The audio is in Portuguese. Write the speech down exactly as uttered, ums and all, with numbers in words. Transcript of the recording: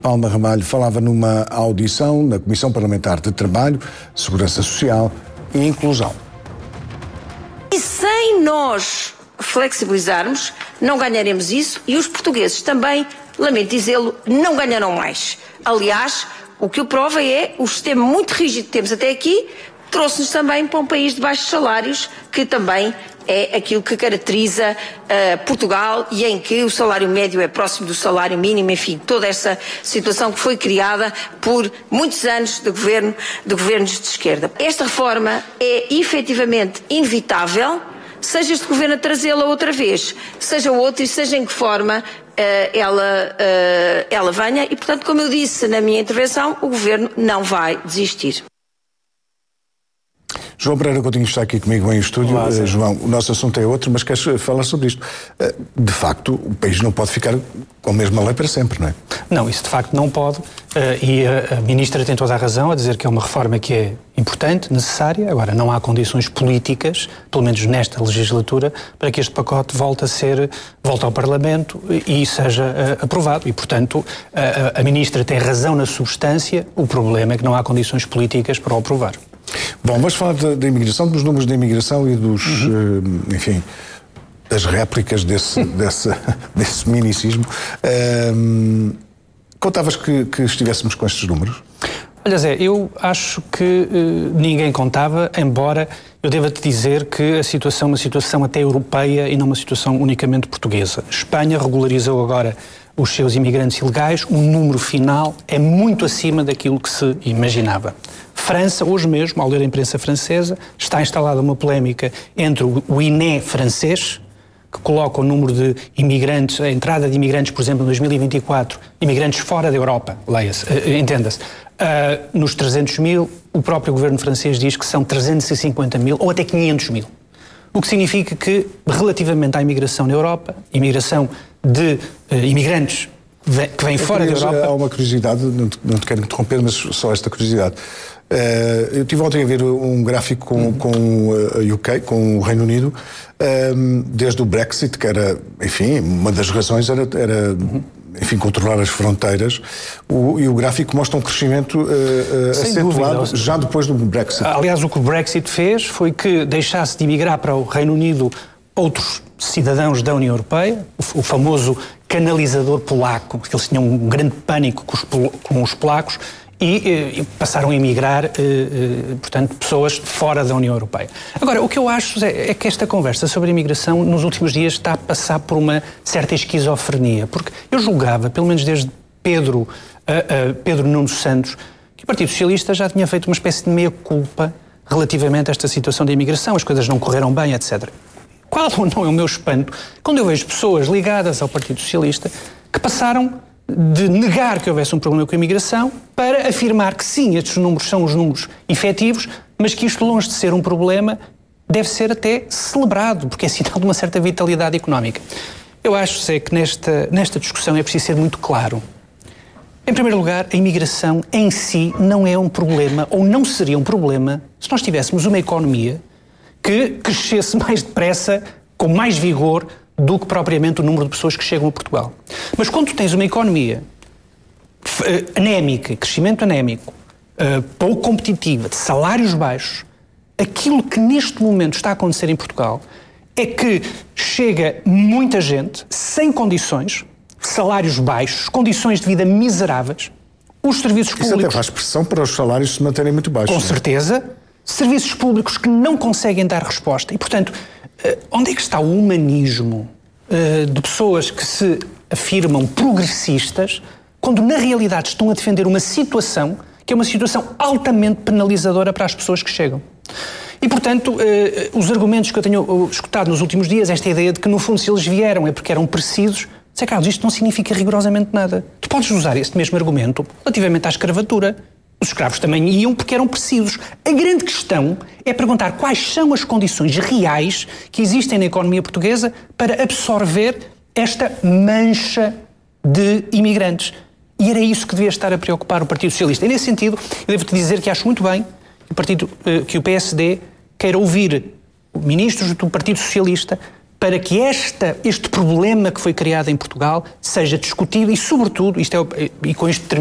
Palma Ramalho falava numa audição na Comissão Parlamentar de Trabalho, Segurança Social e Inclusão. E sem nós flexibilizarmos, não ganharemos isso e os portugueses também, lamento dizê-lo, não ganharão mais. Aliás, o que o prova é o sistema muito rígido que temos até aqui, trouxe-nos também para um país de baixos salários, que também é aquilo que caracteriza uh, Portugal e em que o salário médio é próximo do salário mínimo, enfim, toda essa situação que foi criada por muitos anos de, governo, de governos de esquerda. Esta reforma é efetivamente inevitável, seja este governo a trazê-la outra vez, seja outro e seja em que forma uh, ela, uh, ela venha e, portanto, como eu disse na minha intervenção, o governo não vai desistir. João Pereira Coutinho está aqui comigo em estúdio. Olá, uh, João, o nosso assunto é outro, mas queres falar sobre isto? Uh, de facto, o país não pode ficar com a mesma lei para sempre, não é? Não, isso de facto não pode. Uh, e a, a Ministra tem toda a razão a dizer que é uma reforma que é importante, necessária. Agora, não há condições políticas, pelo menos nesta legislatura, para que este pacote volte a ser, volte ao Parlamento e seja uh, aprovado. E, portanto, uh, a Ministra tem razão na substância. O problema é que não há condições políticas para o aprovar. Bom, vamos falar da imigração, dos números da imigração e dos, uhum. uh, enfim, das réplicas desse, desse, desse minicismo. Uh, contavas que, que estivéssemos com estes números? Olha, Zé, eu acho que uh, ninguém contava, embora eu deva-te dizer que a situação é uma situação até europeia e não uma situação unicamente portuguesa. Espanha regularizou agora os seus imigrantes ilegais, o número final é muito acima daquilo que se imaginava. França, hoje mesmo, ao ler a imprensa francesa, está instalada uma polémica entre o I N E francês, que coloca o número de imigrantes, a entrada de imigrantes, por exemplo, em dois mil e vinte e quatro, imigrantes fora da Europa, leia-se, uh, entenda-se, uh, nos trezentos mil, o próprio governo francês diz que são trezentos e cinquenta mil ou até quinhentos mil. O que significa que, relativamente à imigração na Europa, imigração de uh, imigrantes que vêm fora da Europa... Há uma curiosidade, não te, não te quero interromper, mas só esta curiosidade. Uh, eu tive ontem a ver um gráfico com, uhum. com a U K, com o Reino Unido, um, desde o Brexit, que era, enfim, uma das razões era, era uhum. enfim, controlar as fronteiras, o, e o gráfico mostra um crescimento uh, uh, acentuado dúvida. já depois do Brexit. Aliás, o que o Brexit fez foi que deixasse de emigrar para o Reino Unido outros cidadãos da União Europeia, o, o famoso canalizador polaco, que eles tinham um grande pânico com os, com os polacos, E, e passaram a emigrar, eh, eh, portanto, pessoas fora da União Europeia. Agora, o que eu acho é, é que esta conversa sobre a imigração nos últimos dias está a passar por uma certa esquizofrenia, porque eu julgava, pelo menos desde Pedro, uh, uh, Pedro Nuno Santos, que o Partido Socialista já tinha feito uma espécie de meia-culpa relativamente a esta situação da imigração, as coisas não correram bem, etcétera. Qual não é o meu espanto quando eu vejo pessoas ligadas ao Partido Socialista que passaram de negar que houvesse um problema com a imigração para afirmar que sim, estes números são os números efetivos, mas que isto, longe de ser um problema, deve ser até celebrado, porque é sinal de uma certa vitalidade económica. Eu acho, Zé, que nesta, nesta discussão é preciso ser muito claro. Em primeiro lugar, a imigração em si não é um problema, ou não seria um problema, se nós tivéssemos uma economia que crescesse mais depressa, com mais vigor, do que propriamente o número de pessoas que chegam a Portugal. Mas quando tu tens uma economia uh, anémica, crescimento anémico, uh, pouco competitiva, de salários baixos, aquilo que neste momento está a acontecer em Portugal é que chega muita gente sem condições, salários baixos, condições de vida miseráveis, os serviços públicos... Isso até faz pressão para os salários se manterem muito baixos. Com certeza. Serviços públicos que não conseguem dar resposta. E, portanto, onde é que está o humanismo uh, de pessoas que se afirmam progressistas, quando na realidade estão a defender uma situação que é uma situação altamente penalizadora para as pessoas que chegam? E, portanto, uh, os argumentos que eu tenho escutado nos últimos dias, esta ideia de que, no fundo, se eles vieram é porque eram precisos, Zé Carlos, isto não significa rigorosamente nada. Tu podes usar este mesmo argumento relativamente à escravatura. Os escravos também iam porque eram precisos. A grande questão é perguntar quais são as condições reais que existem na economia portuguesa para absorver esta mancha de imigrantes. E era isso que devia estar a preocupar o Partido Socialista. E, nesse sentido, eu devo-te dizer que acho muito bem que o, partido, que o P S D queira ouvir ministros do Partido Socialista para que esta, este problema que foi criado em Portugal seja discutido e, sobretudo, isto é, e com isto